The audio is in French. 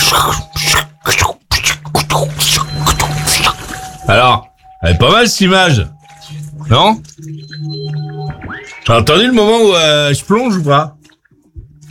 Alors, elle est pas mal cette image, non? T'as entendu le moment où je plonge ou pas?